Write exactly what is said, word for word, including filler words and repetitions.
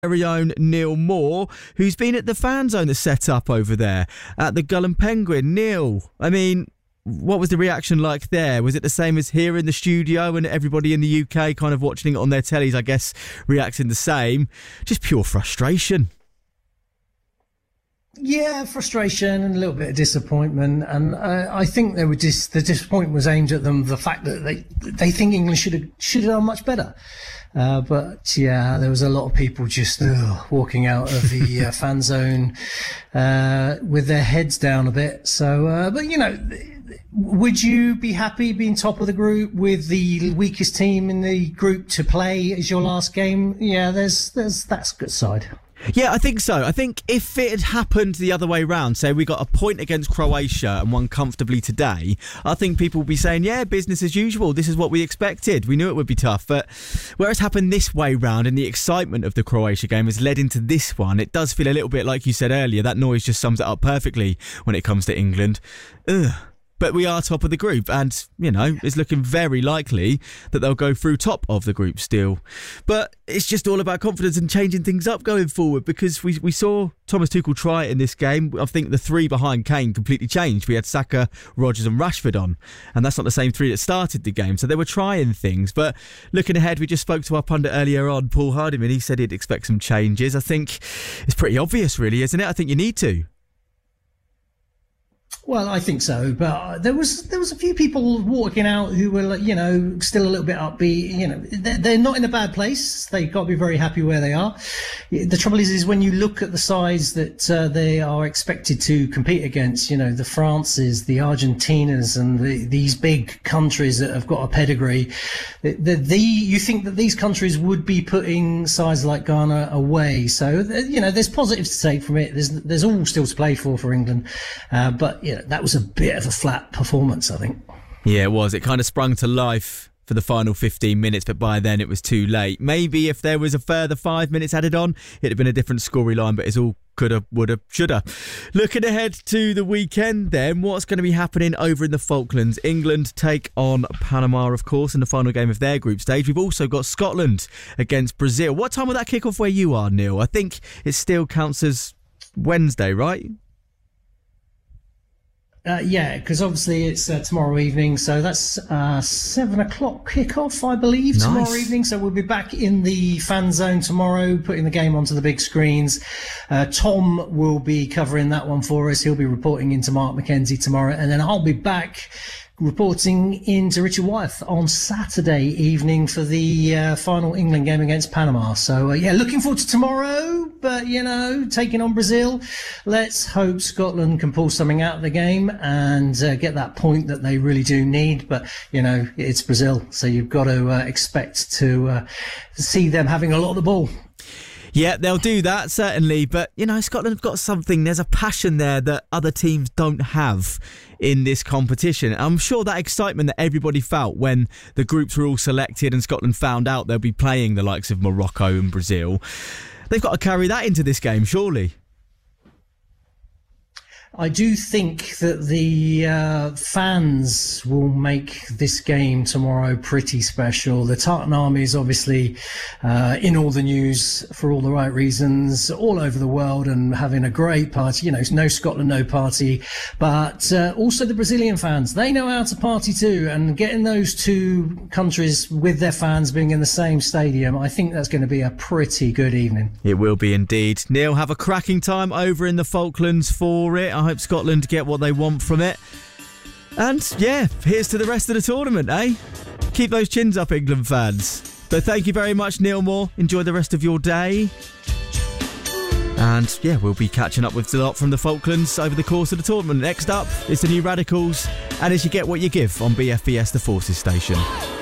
very own Neil Moore, who's been at the fan zone that's set up over there at the Gull and Penguin. Neil, I mean, what was the reaction like there? Was it the same as here in the studio and everybody in the U K kind of watching it on their tellies, I guess, reacting the same? Just pure frustration. Yeah, frustration and a little bit of disappointment, and uh, I think they were just the disappointment was aimed at them. The fact that they they think England should have should have done much better, uh, but yeah, there was a lot of people just ugh, walking out of the uh, fan zone uh, with their heads down a bit. So, uh, but you know, would you be happy being top of the group with the weakest team in the group to play as your last game? Yeah, there's there's that's a good side. Yeah, I think so. I think if it had happened the other way round, say we got a point against Croatia and won comfortably today, I think people would be saying, yeah, business as usual. This is what we expected. We knew it would be tough. But where it's happened this way round and the excitement of the Croatia game has led into this one, it does feel a little bit like you said earlier. That noise just sums it up perfectly when it comes to England. Ugh. But we are top of the group and, you know, it's looking very likely that they'll go through top of the group still. But it's just all about confidence and changing things up going forward, because we we saw Thomas Tuchel try it in this game. I think the three behind Kane completely changed. We had Saka, Rodgers and Rashford on, and that's not the same three that started the game. So they were trying things. But looking ahead, we just spoke to our pundit earlier on, Paul Hardiman. He said he'd expect some changes. I think it's pretty obvious, really, isn't it? I think you need to. Well, I think so, but there was there was a few people walking out who were, you know, still a little bit upbeat. You know, they're, they're not in a bad place. They've got to be very happy where they are. The trouble is, is when you look at the sides that uh, they are expected to compete against, you know, the Frances, the Argentinas, and the, these big countries that have got a pedigree. The, the, the you think that these countries would be putting sides like Ghana away. So, you know, there's positives to take from it. There's there's all still to play for for England, uh, but. You know, that was a bit of a flat performance, I think. Yeah, it was. It kind of sprung to life for the final fifteen minutes, but by then it was too late. Maybe if there was a further five minutes added on, it'd have been a different storyline, but it's all coulda, woulda, shoulda. Looking ahead to the weekend then, what's going to be happening over in the Falklands? England take on Panama, of course, in the final game of their group stage. We've also got Scotland against Brazil. What time will that kick off where you are, Neil? I think it still counts as Wednesday, right? Uh, yeah, because obviously it's uh, tomorrow evening, so that's uh, seven o'clock kickoff, I believe, nice. Tomorrow evening. So we'll be back in the fan zone tomorrow, putting the game onto the big screens. Uh, Tom will be covering that one for us. He'll be reporting into Mark McKenzie tomorrow, and then I'll be back reporting into Richard Wyeth on Saturday evening for the uh, final England game against Panama. So, uh, yeah, looking forward to tomorrow, but, you know, taking on Brazil. Let's hope Scotland can pull something out of the game and uh, get that point that they really do need. But, you know, it's Brazil, so you've got to uh, expect to uh, see them having a lot of the ball. Yeah, they'll do that, certainly. But, you know, Scotland have got something. There's a passion there that other teams don't have in this competition. I'm sure that excitement that everybody felt when the groups were all selected and Scotland found out they'll be playing the likes of Morocco and Brazil, they've got to carry that into this game, surely. I do think that the uh, fans will make this game tomorrow pretty special. The Tartan Army is obviously uh, in all the news for all the right reasons all over the world and having a great party. You know, no Scotland, no party. But uh, also the Brazilian fans, they know how to party too. And getting those two countries with their fans being in the same stadium, I think that's going to be a pretty good evening. It will be indeed. Neil, have a cracking time over in the Falklands for it. I hope Scotland get what they want from it. And yeah, here's to the rest of the tournament, eh? Keep those chins up, England fans. So thank you very much, Neil Moore. Enjoy the rest of your day. And yeah, we'll be catching up with a lot from the Falklands over the course of the tournament. Next up, it's the New Radicals, and it's You Get What You Give on B F B S The Forces Station.